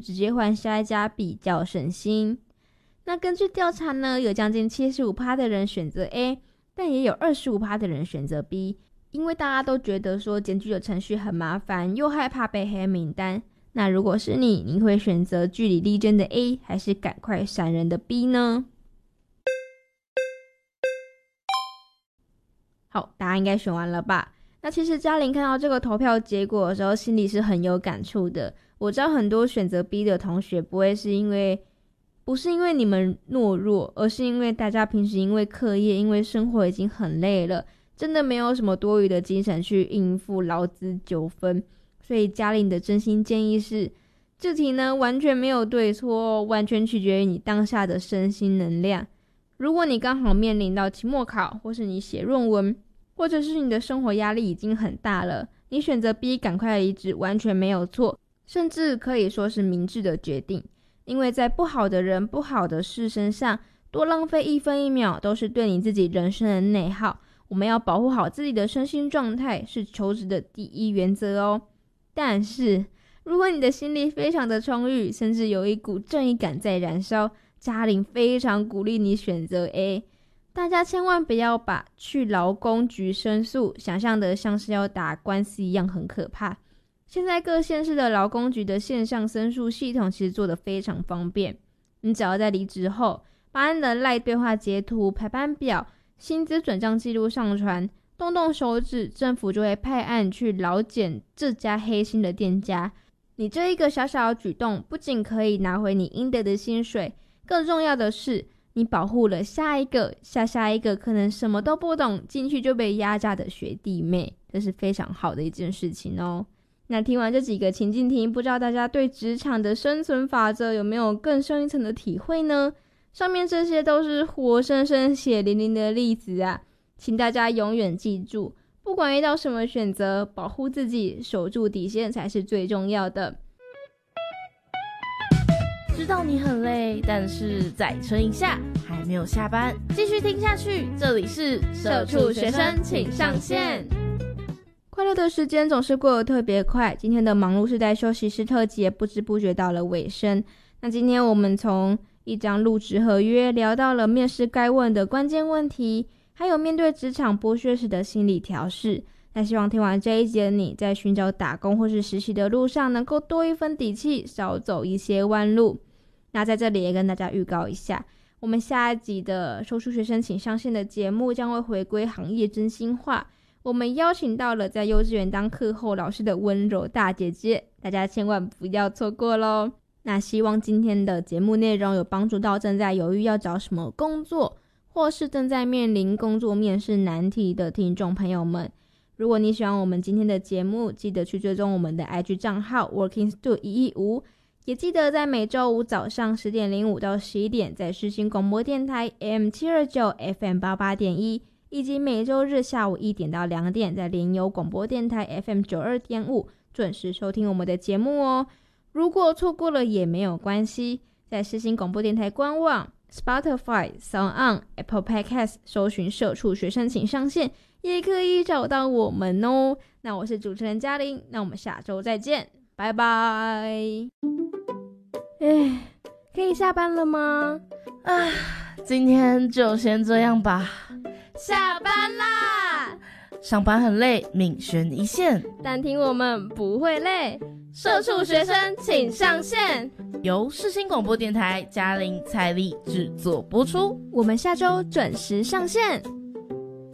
直接换下一家比较省心。那根据调查呢，有将近 75% 的人选择 A， 但也有 25% 的人选择 B， 因为大家都觉得说检举的程序很麻烦，又害怕被黑名单。那如果是你会选择据理力争的 A， 还是赶快闪人的 B 呢？好，大家应该选完了吧？那其实嘉玲看到这个投票结果的时候，心里是很有感触的。我知道很多选择 B 的同学不是因为你们懦弱，而是因为大家平时因为课业、因为生活已经很累了，真的没有什么多余的精神去应付劳资纠纷。所以嘉玲的真心建议是，这题呢完全没有对错，完全取决于你当下的身心能量。如果你刚好面临到期末考，或是你写论文，或者是你的生活压力已经很大了，你选择 B 赶快离职完全没有错，甚至可以说是明智的决定。因为在不好的人、不好的事身上多浪费1分1秒都是对你自己人生的内耗。我们要保护好自己的身心状态是求职的第一原则哦。但是如果你的心力非常的充裕，甚至有一股正义感在燃烧，嘉玲非常鼓励你选择 A。大家千万不要把去劳工局申诉想象的像是要打官司一样很可怕。现在各县市的劳工局的线上申诉系统其实做得非常方便，你只要在离职后把你的 LINE 对话截图、排班表、薪资转账记录上传，动动手指，政府就会派案去劳检这家黑心的店家。你这一个小小的举动不仅可以拿回你应得的薪水，更重要的是你保护了下一个、下一个可能什么都不懂进去就被压榨的学弟妹，这是非常好的一件事情哦。那听完这几个情境题，不知道大家对职场的生存法则有没有更深一层的体会呢？上面这些都是活生生血淋淋的例子啊，请大家永远记住，不管遇到什么选择，保护自己，守住底线才是最重要的。 知道你很累，但是再撑一下，还没有下班，继续听下去。这里是社畜学生请上线。 快乐的时间总是过得特别快，今天的忙碌世代休息室特辑也不知不觉到了尾声。那今天我们从一张入职合约聊到了面试该问的关键问题，还有面对职场剥削时的心理调试。那希望听完这一集的你，在寻找打工或是实习的路上能够多一分底气，少走一些弯路。那在这里也跟大家预告一下，我们下一集的社畜学生请上线的节目将会回归行业真心话，我们邀请到了在幼稚园当课后老师的温柔大姐姐，大家千万不要错过咯。那希望今天的节目内容有帮助到正在犹豫要找什么工作，或是正在面临工作面试难题的听众朋友们。如果你喜欢我们今天的节目，记得去追踪我们的 IG 账号 workingstu115，也记得在每周五早上10点05到11点在世新广播电台 AM729 FM88.1， 以及每周日下午1点到2点在联友广播电台 FM92.5 准时收听我们的节目哦。如果错过了也没有关系，在世新广播电台官网、Spotify、SoundOn、Apple Podcast 搜寻社畜学生请上线，也可以找到我们哦。那我是主持人嘉玲，那我们下周再见，拜拜。可以下班了吗？ 今天就先这样吧。 下班啦！ 上班很累，命悬一线， 但听我们不会累。社畜学生请上线， 由世新广播电台嘉玲、蔡丽制作播出。 我们下周准时上线。